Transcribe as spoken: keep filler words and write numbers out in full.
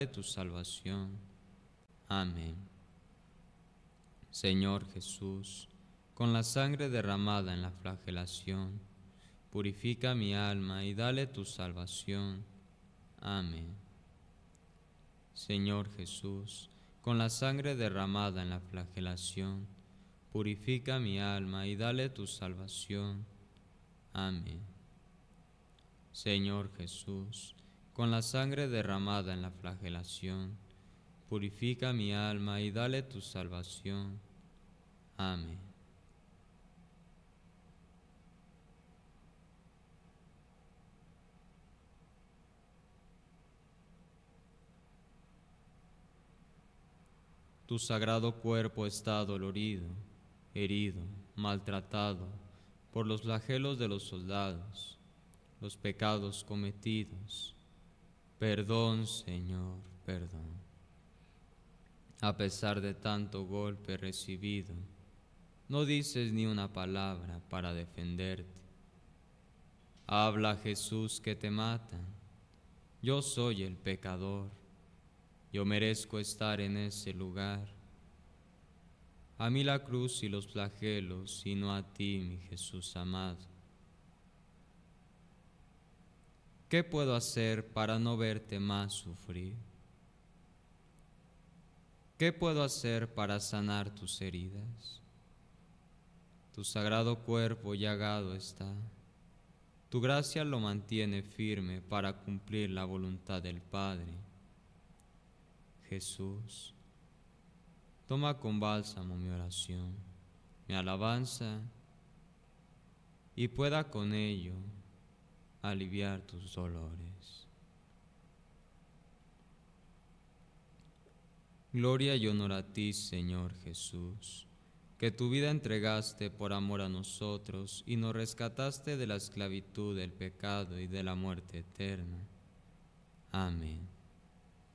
de tu salvación. Amén. Señor Jesús, con la sangre derramada en la flagelación, purifica mi alma y dale tu salvación. Amén. Señor Jesús, con la sangre derramada en la flagelación, purifica mi alma y dale tu salvación. Amén. Señor Jesús, con la sangre derramada en la flagelación, purifica mi alma y dale tu salvación. Amén. Tu sagrado cuerpo está dolorido, herido, maltratado por los flagelos de los soldados, los pecados cometidos. Perdón, Señor, perdón. A pesar de tanto golpe recibido, no dices ni una palabra para defenderte. Habla, Jesús, que te matan. Yo soy el pecador. Yo merezco estar en ese lugar. A mí la cruz y los flagelos, y no a ti, mi Jesús amado. ¿Qué puedo hacer para no verte más sufrir? ¿Qué puedo hacer para sanar tus heridas? Tu sagrado cuerpo llagado está. Tu gracia lo mantiene firme para cumplir la voluntad del Padre. Jesús, toma con bálsamo mi oración, mi alabanza, y pueda con ello aliviar tus dolores. Gloria y honor a ti, Señor Jesús, que tu vida entregaste por amor a nosotros y nos rescataste de la esclavitud del pecado y de la muerte eterna. Amén.